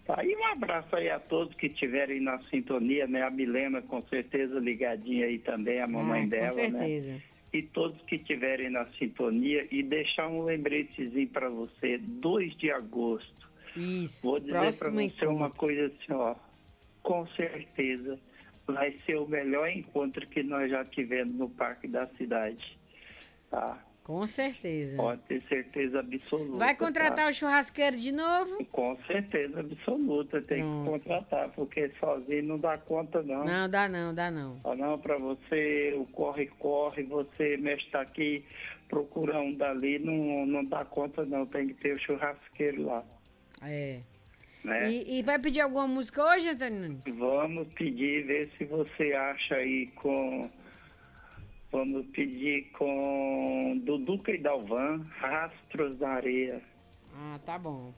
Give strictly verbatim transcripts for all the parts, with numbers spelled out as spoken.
Tá, e um abraço aí a todos que estiverem na sintonia, né? A Milena, com certeza, ligadinha aí também, a mamãe ah, dela, com certeza. né? E todos que estiverem na sintonia, e deixar um lembretezinho para você, dois de agosto. Isso, Vou dizer para você encontro. uma coisa assim, ó, com certeza vai ser o melhor encontro que nós já tivemos no Parque da Cidade, tá? Com certeza. Pode ter certeza absoluta. Vai contratar tá? o churrasqueiro de novo? Com certeza absoluta, tem Pronto. que contratar, porque sozinho não dá conta não. Não, dá não, dá não. Só não, para você, o corre-corre, você mexe aqui, procura um dali, não, não dá conta não, tem que ter o churrasqueiro lá. É. Né? E, e vai pedir alguma música hoje, Antônio Nunes? Vamos pedir, ver se você acha aí com... Vamos pedir com Duduca e Dalvan, Rastros da Areia. Ah, tá bom.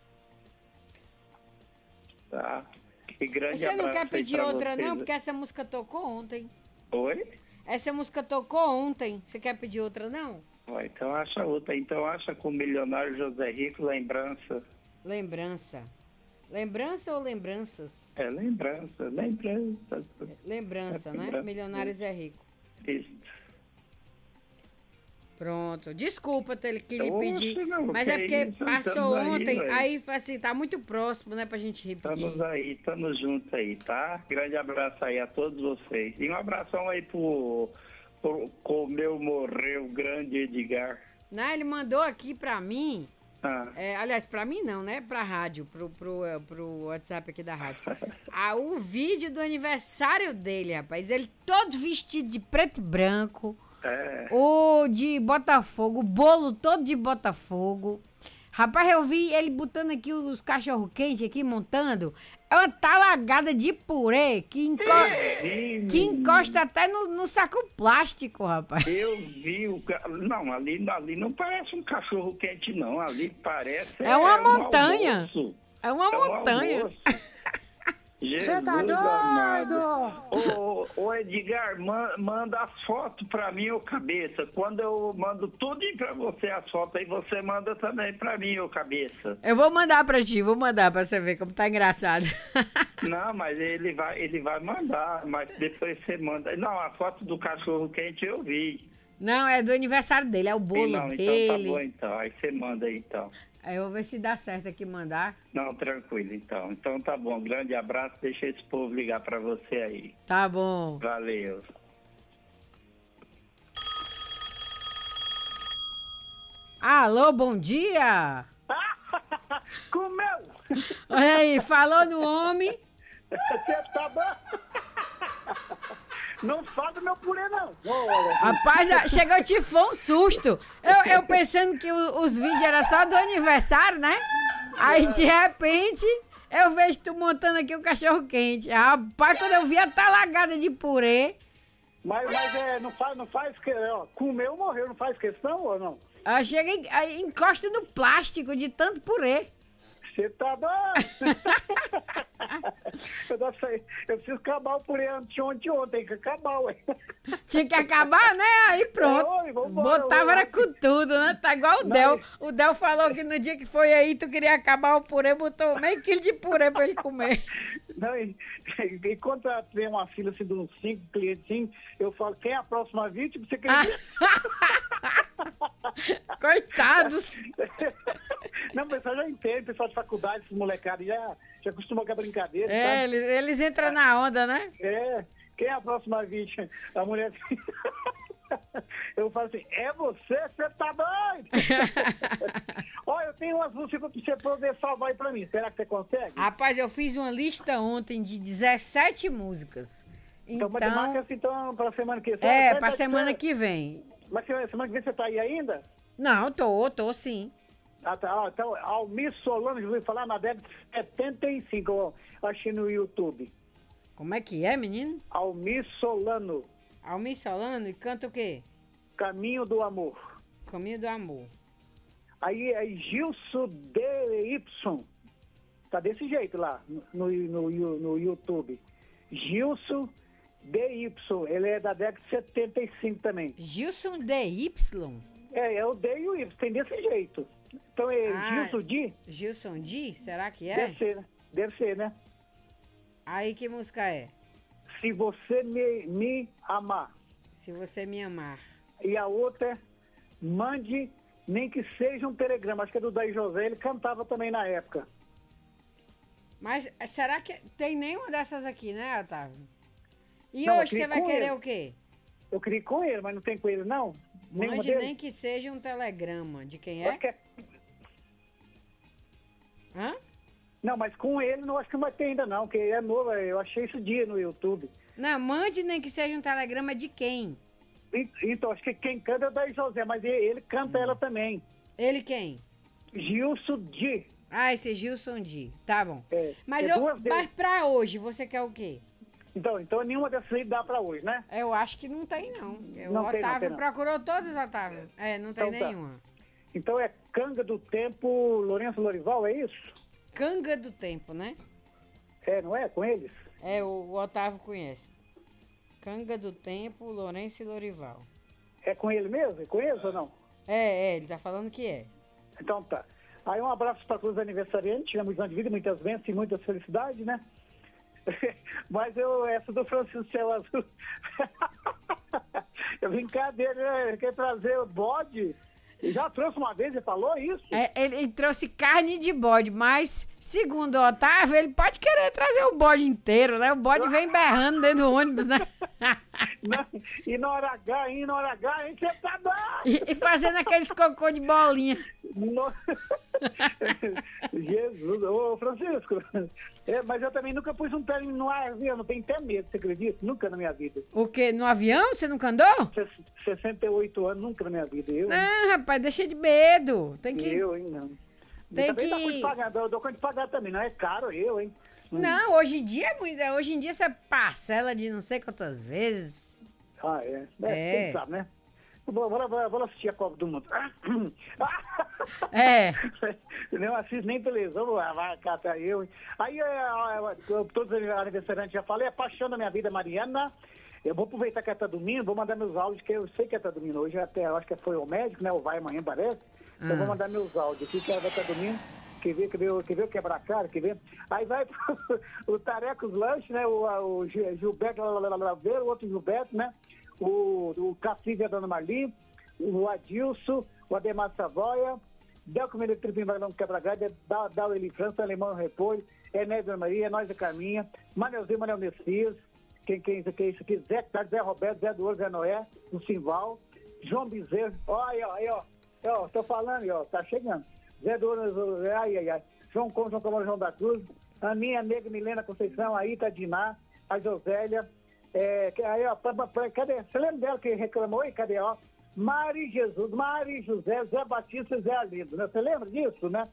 Tá? E grande Você não abraço quer aí pedir pra outra vocês. não? Porque essa música tocou ontem. Oi? Essa música tocou ontem. Você quer pedir outra não? Ó, então acha outra. Então acha com o milionário José Rico, Lembrança. Lembrança. Lembrança ou lembranças? É, lembrança, lembrança. Lembrança, É, né? lembrança. Milionários é rico. Isso. Pronto. Desculpa ter que lhe Oxe, pedir. não, Mas que é porque isso, passou estamos aí, ontem, velho. aí assim, tá muito próximo, né, pra gente repetir. Estamos aí, estamos juntos aí, tá? Grande abraço aí a todos vocês. E um abração aí pro, pro com meu morreu grande Edgar. Né, ele mandou aqui pra mim, Ah, é, aliás, pra mim não, né, pra rádio, pro, pro, é, pro WhatsApp aqui da rádio. Ah, o vídeo do aniversário dele, rapaz, ele todo vestido de preto e branco, é. ou de Botafogo, o bolo todo de Botafogo. Rapaz, eu vi ele botando aqui os cachorro-quente aqui, montando. É uma talagada de purê que, enco... Vi, que encosta até no, no saco plástico, rapaz. Eu vi o... ca- Não, ali, ali não parece um cachorro quente, não. Ali parece... É uma um montanha. almoço. É uma É um montanha. almoço. Jesus Você tá amado. doido? Ô, ô Edgar, man- manda as fotos pra mim, ô cabeça. Quando eu mando tudo pra você as fotos, aí você manda também pra mim, ô cabeça. Eu vou mandar pra ti, vou mandar pra você ver como tá engraçado. Não, mas ele vai, ele vai mandar, mas depois você manda. Não, a foto do cachorro quente eu vi. Não, é do aniversário dele, é o bolo Não, então dele. tá bom então. Aí você manda aí então. Aí eu vou ver se dá certo aqui mandar. Não, tranquilo então. Então tá bom. Grande abraço. Deixa esse povo ligar pra você aí. Tá bom. Valeu. Alô, bom dia. Comeu! Olha aí, falou no homem. Você tá bom? Não fala do meu purê, não. Ô, Rapaz, a- chegou te foi um susto. Eu, eu pensando que o- os vídeos eram só do aniversário, né? Aí de repente eu vejo tu montando aqui o cachorro quente. Rapaz, quando eu vi a talagada de purê, Mas, mas é, não faz, não faz que, ó, comeu, morreu, não faz questão ou não? eu cheguei, aí encosta no plástico de tanto purê. Você tá doido? eu, não sei, eu preciso acabar o purê antes ontem, ontem, que acabar, ué. Tinha que acabar, né? Aí pronto. Oi, vambora, Botava vamos lá. era com tudo, né? Tá igual o Não, Del. e- O Del falou que no dia que foi aí, tu queria acabar o purê, botou meio quilo de purê pra ele comer. Não, e, e quando tem uma fila assim, de uns cinco clientes, assim, eu falo, quem é a próxima vítima? Você acredita? Coitados. Não, o pessoal já entende, o pessoal de faculdade, esses molecados, já, já acostumam com a brincadeira, É, sabe? eles, eles entram na onda, né? É, quem é a próxima vítima? A mulher assim, eu falo assim, é você? Você tá doido? Olha, eu tenho umas músicas pra você poder salvar aí pra mim, será que você consegue? Rapaz, eu fiz uma lista ontem de dezessete músicas. Então, Então, mas marca assim, então, pra semana que vem. é, Você- pra você- semana que vem. Mas semana semana que vem você tá aí ainda? Não, tô, tô sim. Ah, tá. Ah, então, Almir Solano, já ouvi falar na década de setenta e cinco, eu achei no YouTube. Como é que é, menino? Almir Solano, Almir Solano e canta o quê? Caminho do Amor. Caminho do Amor. Aí é Gilson D Y. Tá desse jeito lá no, no, no, no YouTube. Gilson D Y. Ele é da década de setenta e cinco também. Gilson D Y? É, é o D e o Y, tem desse jeito. Então é Ah, Gilson D? Gilson D? Será que é? Deve ser, né? deve ser, né? Aí que música é? Se Você Me, me Amar. Se Você Me Amar. E a outra é Mande Nem Que Seja um Telegrama. Acho que é do Daí José, ele cantava também na época. Mas será que tem nenhuma dessas aqui, né, Otávio? E Não, eu hoje você queria vai com querer ele. o quê? Eu queria ir com ele, mas não tem com ele, não? Nenhuma Mande deles? nem que seja um telegrama. De quem Eu é? acho que é- Hã? Não, mas com ele não acho que não vai ter ainda, não, porque é novo. Eu achei esse dia no YouTube. Não, mande nem que seja um telegrama de quem? E- Então, acho que quem canta é o Daí José, mas ele, ele canta ela também. Ele quem? Gilson Di. Ah, esse é Gilson Di. Tá bom. É, Mas, é eu, duas deles. mas pra hoje, você quer o quê? Então, então nenhuma dessas aí dá pra hoje, né? Eu acho que não tem, não. O Não tem, não Otávio tem, não. procurou todas, Otávio. É, não tem Então tá. nenhuma. Então é Canga do Tempo, Lourenço Lorival, é isso? Canga do Tempo, né? É, não é? Com eles? É, o, o Otávio conhece. Canga do Tempo, Lourenço e Lorival. É com ele mesmo? É com eles ou não? É, é, ele tá falando que é. Então tá. Aí um abraço para todos os aniversariantes, tivemos muitos anos de vida, muitas bênçãos e muitas felicidades, né? Mas eu, essa do Francisco Céu Azul, é brincadeira, né? Quer trazer o bode? Já trouxe uma vez, ele falou isso? É, ele, ele trouxe carne de bode, mas, segundo o Otávio, ele pode querer trazer o bode inteiro, né? O bode vem berrando dentro do ônibus, né? Não, e na hora H, hein? Na hora H, hein? Você tá doido? E, e fazendo aqueles cocô de bolinha. No- Jesus, ô Francisco, é, mas eu também nunca pus um pé no avião, não tenho até medo, você acredita? Nunca na minha vida. O quê? No avião? Você nunca andou? Se- sessenta e oito anos, nunca na minha vida. Eu, hein? Não, rapaz, deixa de medo. Tem que... eu, hein, não. Tem também dá que- conta de pagar, dou, dou conta de pagar também, não é caro, eu, hein? Não, hoje em dia é muito. Hoje em dia você parcela de não sei quantas vezes. Ah, é. É, É. quem sabe, né? Vou, vou, vou, vou assistir a Copa do Mundo. É. Não assisto nem televisão, vai catar eu. Hein? Aí, é, é, todos os aniversariantes já falei, a paixão da minha vida, Mariana. Eu vou aproveitar que é tá domingo, vou mandar meus áudios, que eu sei que é tá domingo hoje, até eu acho que foi o médico, né? Ou vai amanhã, parece. Então, eu vou Ah. mandar meus áudios aqui, que ela vai estar domingo. Quer ver, quer ver, quer ver o quebra-cara, quer ver? Aí vai pro, o Tarecos Lanche, né? O, o Gil- Gilberto Laveira, o outro Gilberto, né? O, o Cacique e a Dona Marli, o Adilson, o Ademar Savoia, Delco Meretripe Embarão Quebra-Galha, Dal Eli França, Alemão Repolho, Enéia Dona Maria, Nós e Carminha, Manelzinho, Manel Messias, quem, quem, quem isso aqui? Zé Carlos, Zé Roberto, Zé Eduardo, Zé Noé, o Simval, João Bezerra, ó, aí, ó, aí, ó, ó, tô falando aí, ó, tá chegando. Zé Eduardo, ai, ai, ai, João Conde, João Camilo, João da Cruz, Aninha, Nega, Milena Conceição, Aita, Diná, a Josélia, é, que- aí, ó, pra- pra- cadê? Você lembra dela que reclamou aí? Cadê, ó? Mari Jesus, Mari José, Zé Batista e Zé Alindo, né? Você lembra disso, né?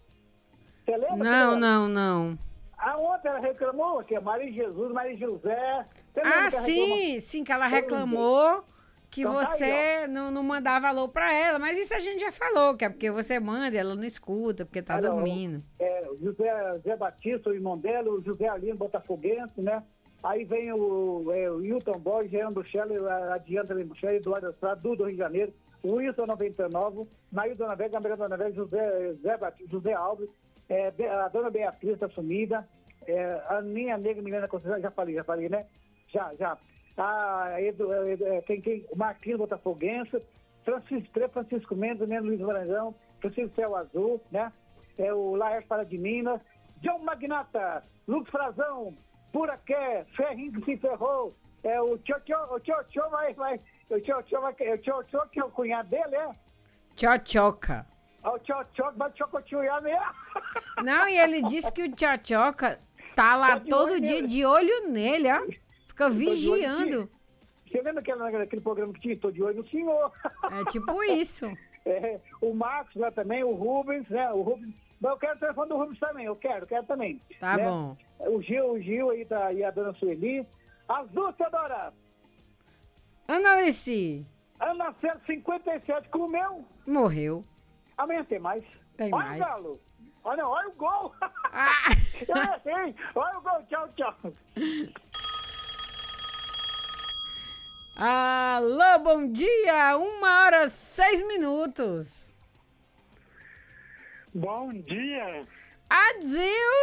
Você lembra? Não, Cadê? não, não. A outra ela reclamou aqui, Mari Jesus, Mari José. Você lembra Ah, que ela reclamou? sim, sim, que ela Todo reclamou que Então tá aí, você não, não mandava alô pra ela. Mas isso a gente já falou, que é porque você manda e ela não escuta, porque tá Olha, dormindo. É, o José, Zé Batista, o irmão dela, o José Alino, Botafoguense, né? Aí vem o, é, o Hilton Borges, Jean Buchel, a Diana Buchel, Eduardo Estrada, Dudu do Rio de Janeiro, o Wilson noventa e nove, Nair Dona Vega, Gabriel Dona Vega, José, Zé Batista, José Alves, é, Be- a Dona Beatriz tá sumida, é, a minha nega Milena Conceição, já falei, já falei, né? Já, já. A Edu, é, quem, quem, o Marquinhos Botafoguense, Francisco, Francisco Mendes, Neno Luiz Maranhão, Francisco Céu Azul, né? É, o Laércio Para de Minas, John Magnata, Lucas Frazão, Puraqué, Ferrinho que se ferrou, é, o Tchô Tchô, o Tchô Tchô vai, vai, o Tchô Tchô vai, o Tchô Tchô que é o cunhado dele, é? Tchotchoca. O Tchô Tchô vai chocotinhar mesmo. Não, e ele disse que o Tchotchoca tá lá Tá de todo olho dia nele. de olho nele, ó. Fica de olho vigiando. Você lembra aquele, aquele programa que tinha? Tô de olho no senhor. É tipo isso. É, o Marcos lá também, o Rubens, né? O Rubens. Mas eu quero o telefone do Rubens também, eu quero, quero também. Tá né? bom. O Gil, o Gil aí tá, e a dona Sueli. As duas, Teodora. Ana Alice, Ana Célia, cinquenta e sete, comeu. morreu. Amanhã tem mais. Tem olha mais. o galo. Olha, olha o gol. Ah! Eu errei. Olha o gol, tchau, tchau. Alô, bom dia! Uma hora seis minutos. Bom dia. Adil!